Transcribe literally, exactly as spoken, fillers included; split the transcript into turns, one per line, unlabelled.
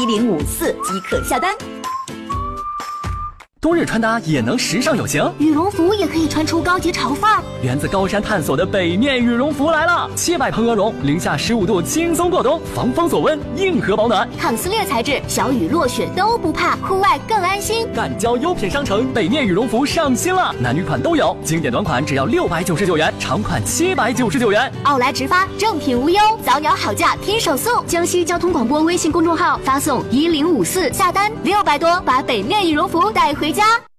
一零五四即可下单。
冬日穿搭也能时尚有型，
羽绒服也可以穿出高级潮范儿。
源自高山探索的北面羽绒服来了，七百蓬鹅绒，零下十五度轻松过冬，防风锁温，硬核保暖，
抗撕裂材质，小雨落雪都不怕，户外更安心。
赣郊优品商城北面羽绒服上新了，男女款都有，经典短款只要六百九十九元，长款七百九十九元。
奥莱直发，正品无忧，早鸟好价拼手速。江西交通广播微信公众号发送一零五四下单，六百多把北面羽绒服带回家。